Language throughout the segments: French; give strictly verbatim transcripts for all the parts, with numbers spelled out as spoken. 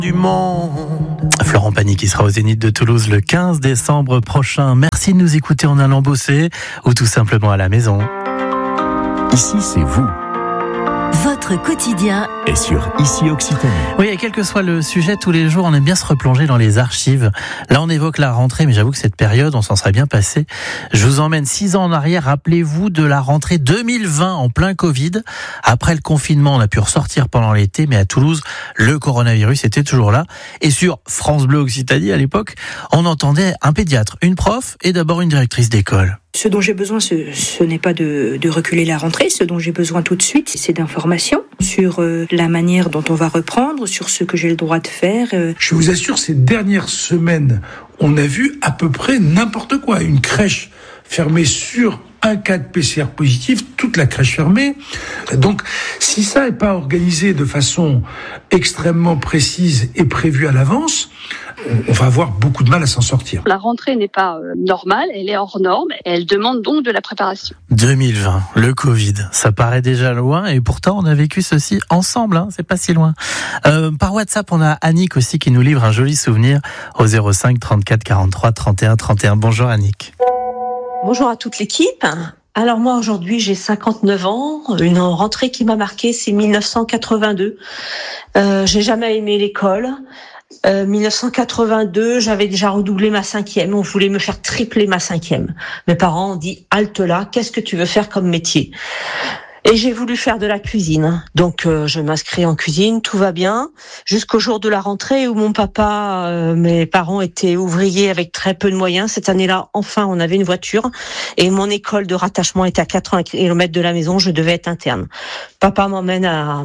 Du monde. Florent Pagny qui sera au Zénith de Toulouse le quinze décembre prochain. Merci de nous écouter en allant bosser ou tout simplement à la maison. Ici, c'est vous. Votre quotidien Et sur Ici Occitanie. Oui, et quel que soit le sujet, tous les jours, on aime bien se replonger dans les archives. Là, on évoque la rentrée, mais j'avoue que cette période, on s'en serait bien passé. Je vous emmène six ans en arrière. Rappelez-vous de la rentrée deux mille vingt en plein Covid. Après le confinement, on a pu ressortir pendant l'été, mais à Toulouse, le coronavirus était toujours là. Et sur France Bleu Occitanie, à l'époque, on entendait un pédiatre, une prof et d'abord une directrice d'école. Ce dont j'ai besoin, ce, ce n'est pas de, de reculer la rentrée. Ce dont j'ai besoin tout de suite, c'est d'informations sur euh, la manière dont on va reprendre, sur ce que j'ai le droit de faire. Euh. Je vous assure, ces dernières semaines, on a vu à peu près n'importe quoi. Une crèche fermée sur un cas de P C R positif, toute la crèche fermée. Donc, si ça n'est pas organisé de façon extrêmement précise et prévue à l'avance, on va avoir beaucoup de mal à s'en sortir. La rentrée n'est pas euh, normale, elle est hors norme, et elle demande donc de la préparation. deux mille vingt, le Covid, ça paraît déjà loin et pourtant on a vécu ceci ensemble, hein, c'est pas si loin. Euh, par WhatsApp, on a Annick aussi qui nous livre un joli souvenir au zéro cinq trente-quatre quarante-trois trente et un trente et un. Bonjour Annick. Bonjour à toute l'équipe. Alors moi aujourd'hui j'ai cinquante-neuf ans, une rentrée qui m'a marquée c'est mille neuf cent quatre-vingt-deux. Euh, j'ai jamais aimé l'école. Euh, mille neuf cent quatre-vingt-deux, j'avais déjà redoublé ma cinquième, on voulait me faire tripler ma cinquième. Mes parents ont dit halte là, qu'est-ce que tu veux faire comme métier ? Et j'ai voulu faire de la cuisine. Donc euh, je m'inscris en cuisine, tout va bien, jusqu'au jour de la rentrée où mon papa, euh, mes parents étaient ouvriers avec très peu de moyens. Cette année-là, enfin, on avait une voiture et mon école de rattachement était à quatre-vingts kilomètres de la maison, je devais être interne. Papa m'emmène à,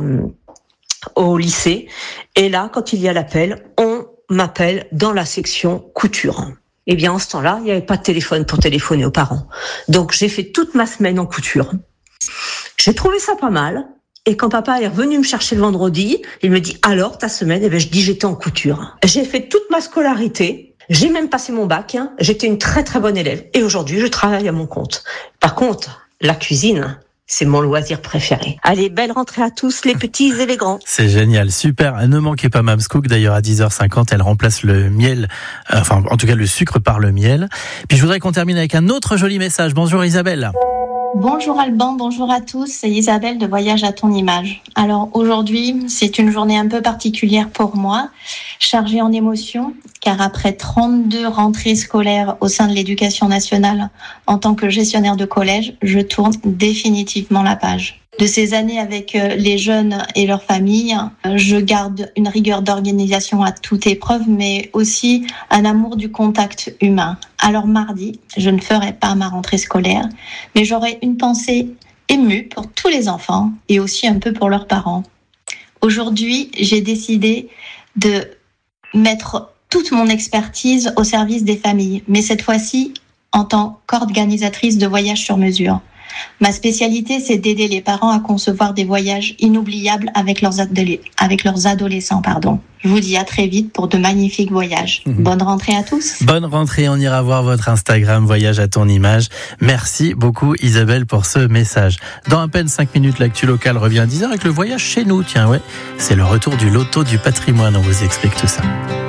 au lycée et là, quand il y a l'appel, on m'appelle dans la section couture. Eh bien, en ce temps-là, il n'y avait pas de téléphone pour téléphoner aux parents. Donc j'ai fait toute ma semaine en couture. J'ai trouvé ça pas mal. Et quand papa est revenu me chercher le vendredi, il me dit « Alors, ta semaine ?» Eh bien, je dis « J'étais en couture. » J'ai fait toute ma scolarité. J'ai même passé mon bac. Hein. J'étais une très très bonne élève. Et aujourd'hui, je travaille à mon compte. Par contre, la cuisine, c'est mon loisir préféré. Allez, belle rentrée à tous, les petits et les grands. C'est génial, super. Ne manquez pas Mams Cook. D'ailleurs, à dix heures cinquante, elle remplace le miel, euh, enfin, en tout cas, le sucre par le miel. Puis je voudrais qu'on termine avec un autre joli message. Bonjour Isabelle. Bonjour Alban, bonjour à tous, c'est Isabelle de Voyage à ton image. Alors aujourd'hui, c'est une journée un peu particulière pour moi, chargée en émotions, car après trente-deux rentrées scolaires au sein de l'éducation nationale, en tant que gestionnaire de collège, je tourne définitivement la page. De ces années avec les jeunes et leurs familles, je garde une rigueur d'organisation à toute épreuve, mais aussi un amour du contact humain. Alors mardi, je ne ferai pas ma rentrée scolaire, mais j'aurai une pensée émue pour tous les enfants et aussi un peu pour leurs parents. Aujourd'hui, j'ai décidé de mettre toute mon expertise au service des familles, mais cette fois-ci en tant qu'organisatrice de voyages sur mesure. Ma spécialité, c'est d'aider les parents à concevoir des voyages inoubliables avec leurs, adole- avec leurs adolescents. Pardon. Je vous dis à très vite pour de magnifiques voyages. Mmh. Bonne rentrée à tous. Bonne rentrée, on ira voir votre Instagram Voyage à ton image. Merci beaucoup Isabelle pour ce message. Dans à peine cinq minutes, l'actu locale revient à dix heures avec le voyage chez nous. Tiens, ouais, c'est le retour du loto du patrimoine, on vous explique tout ça.